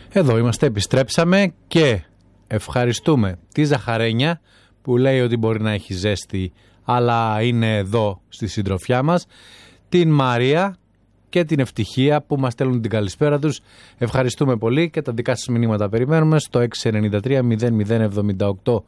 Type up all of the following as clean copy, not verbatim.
Εδώ είμαστε, επιστρέψαμε και ευχαριστούμε τη Ζαχαρένια που λέει ότι μπορεί να έχει ζέστη αλλά είναι εδώ στη συντροφιά μας, την Μαρία και την Ευτυχία που μας στέλνουν την καλησπέρα τους. Ευχαριστούμε πολύ και τα δικά σας μηνύματα περιμένουμε στο 693 0078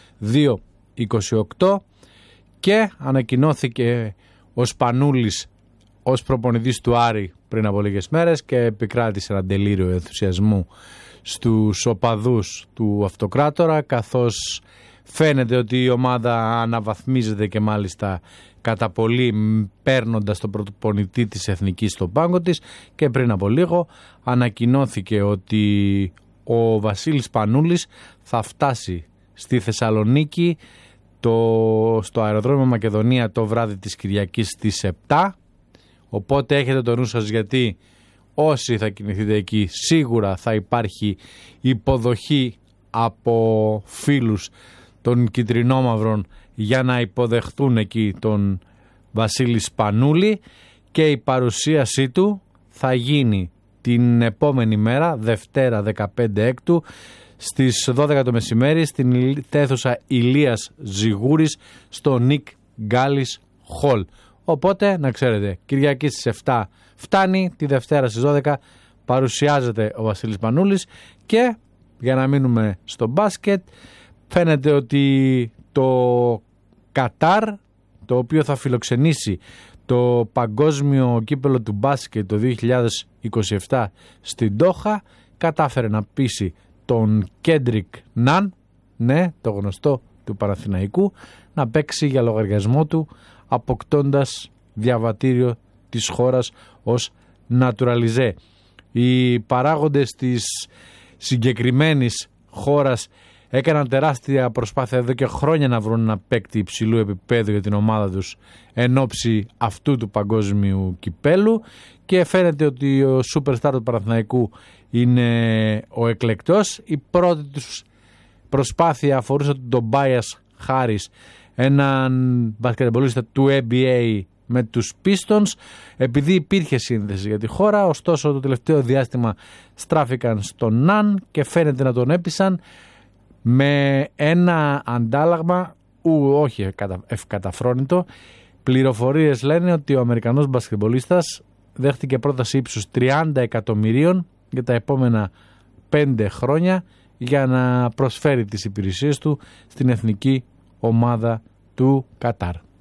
228 και ανακοινώθηκε ο Σπανούλης ως προπονητής του Άρη πριν από λίγες μέρες και επικράτησε ένα τελείριο ενθουσιασμού στους οπαδούς του Αυτοκράτορα, καθώς φαίνεται ότι η ομάδα αναβαθμίζεται και μάλιστα κατά πολύ, παίρνοντας τον προπονητή της Εθνικής στον πάγκο της. Και πριν από λίγο ανακοινώθηκε ότι ο Βασίλης Σπανούλης θα φτάσει στη Θεσσαλονίκη στο αεροδρόμιο Μακεδονία το βράδυ της Κυριακής στις 7. Οπότε έχετε το νου σας, γιατί όσοι θα κινηθείτε εκεί σίγουρα θα υπάρχει υποδοχή από φίλους των κιτρινόμαυρων για να υποδεχτούν εκεί τον Βασίλη Σπανούλη, και η παρουσίασή του θα γίνει την επόμενη μέρα, Δευτέρα 15 Έκτου, στις 12 το μεσημέρι στην αίθουσα Ηλίας Ζιγούρης στο Νικ Γκάλης Χολ. Οπότε να ξέρετε, Κυριακή στις 7 φτάνει, τη Δευτέρα στις 12 παρουσιάζεται ο Βασίλης Σπανούλης. Και για να μείνουμε στο μπάσκετ, φαίνεται ότι το Κατάρ, το οποίο θα φιλοξενήσει το παγκόσμιο κύπελο του μπάσκετ το 2027 στην Ντόχα, κατάφερε να πείσει τον Κέντρικ Ναν, ναι, το γνωστό του Παναθηναϊκού, να παίξει για λογαριασμό του, αποκτώντας διαβατήριο της χώρας ως naturalisé. Οι παράγοντες της συγκεκριμένης χώρας έκαναν τεράστια προσπάθεια εδώ και χρόνια να βρουν ένα παίκτη υψηλού επίπεδου για την ομάδα τους εν ώψη αυτού του παγκόσμιου κυπέλου, και φαίνεται ότι ο superstar του Παναθηναϊκού είναι ο εκλεκτός. Η πρώτη τους προσπάθεια αφορούσε τον Τομπάιας Χάρις, έναν μπασκετμπολίστα του NBA με τους Pistons, επειδή υπήρχε σύνδεση για τη χώρα. Ωστόσο το τελευταίο διάστημα στράφηκαν στον Ναν και φαίνεται να τον έπεισαν με ένα αντάλλαγμα όχι ευκαταφρόνητο. Πληροφορίες λένε ότι ο Αμερικανός μπασκετμπολίστας δέχτηκε πρόταση ύψους 30 εκατομμυρίων για τα επόμενα 5 χρόνια για να προσφέρει τις υπηρεσίες του στην εθνική ομάδα του Κατάρ.